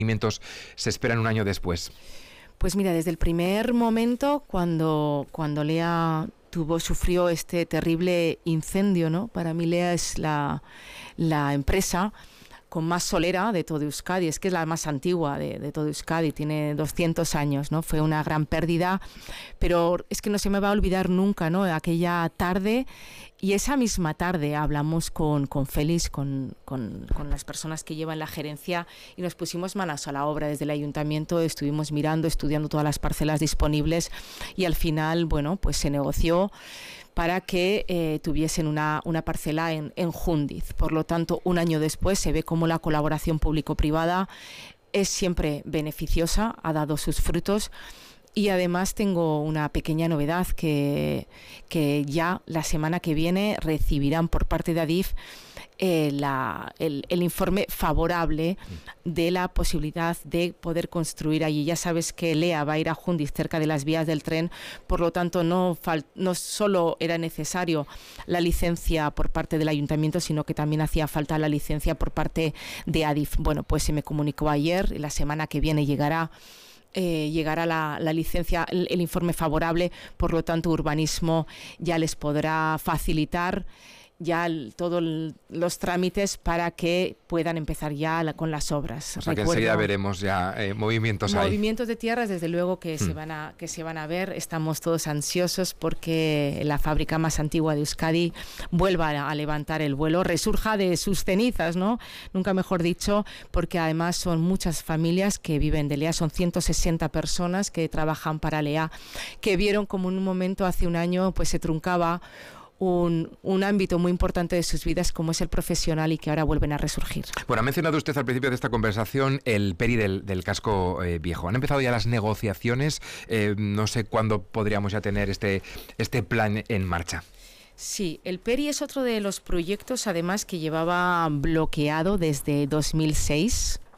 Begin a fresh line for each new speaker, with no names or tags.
movimientos se esperan un año después?
Pues mira, desde el primer momento, cuando Lea sufrió este terrible incendio, ¿no? Para mí Lea es la empresa con más solera de todo Euskadi, es que es la más antigua de todo Euskadi, tiene 200 años, ¿no? Fue una gran pérdida, pero es que no se me va a olvidar nunca, ¿no? Aquella tarde, y esa misma tarde hablamos con Félix, con las personas que llevan la gerencia, y nos pusimos manos a la obra desde el ayuntamiento, estuvimos mirando, estudiando todas las parcelas disponibles, y al final, bueno, pues se negoció para que tuviesen una parcela en Jundiz. Por lo tanto, un año después se ve cómo la colaboración público-privada es siempre beneficiosa, ha dado sus frutos. Y además tengo una pequeña novedad que ya la semana que viene recibirán por parte de Adif el informe favorable de la posibilidad de poder construir allí. Ya sabes que Lea va a ir a Jundiz, cerca de las vías del tren, por lo tanto no solo era necesario la licencia por parte del ayuntamiento, sino que también hacía falta la licencia por parte de Adif. Bueno, pues se me comunicó ayer, la semana que viene llegará la licencia, el informe favorable, por lo tanto Urbanismo ya les podrá facilitar ya todos los trámites para que puedan empezar ya con las obras.
O sea, que enseguida veremos ya movimientos ahí.
Movimientos de tierras, desde luego que se van a ver. Estamos todos ansiosos porque la fábrica más antigua de Euskadi vuelva a levantar el vuelo, resurja de sus cenizas, ¿no? Nunca mejor dicho, porque además son muchas familias que viven de Lea, son 160 personas que trabajan para Lea, que vieron como en un momento hace un año pues se truncaba un ámbito muy importante de sus vidas como es el profesional y que ahora vuelven a resurgir.
Bueno, ha mencionado usted al principio de esta conversación el PERI del casco viejo. ¿Han empezado ya las negociaciones? No sé cuándo podríamos ya tener este plan en marcha.
Sí, el PERI es otro de los proyectos además que llevaba bloqueado desde 2006.